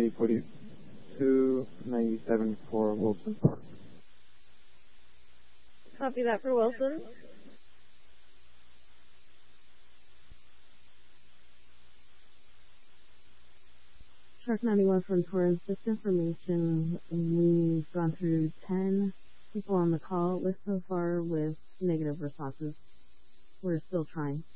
A4297 for Wilson Park. Copy that for Wilson. Shark 91 from Torrance, just information, we've gone through 10 people on the call list so far with negative responses. We're still trying.